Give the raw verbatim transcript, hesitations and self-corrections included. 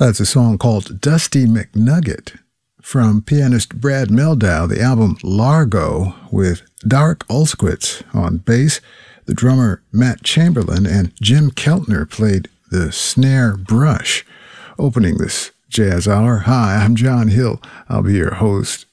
That's a song called Dusty McNugget from pianist Brad Mehldau, the album Largo, with Dark Ulskwitz on bass. The drummer Matt Chamberlain and Jim Keltner played the snare brush, opening this jazz hour. Hi, I'm John Hill. I'll be your host